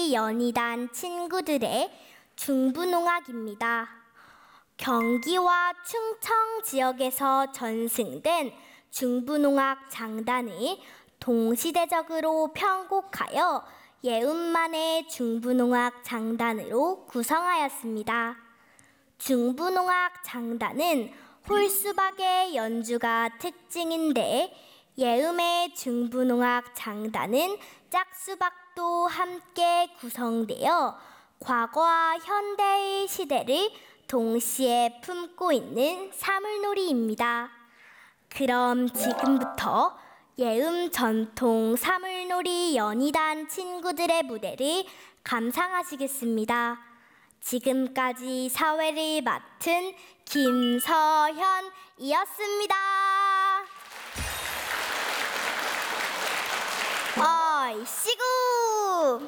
사물놀이 연희단 친구들의 중부농악입니다. 경기와 충청 지역에서 전승된 중부농악 장단을 동시대적으로 편곡하여 예운만의 중부농악 장단으로 구성하였습니다. 중부농악 장단은 홀수박의 연주가 특징인데 예음의 중부농악 장단은 짝수박도 함께 구성되어 과거와 현대의 시대를 동시에 품고 있는 사물놀이입니다. 그럼 지금부터 예음 전통 사물놀이 연희단 친구들의 무대를 감상하시겠습니다. 지금까지 사회를 맡은 김서현이었습니다. 얼씨구!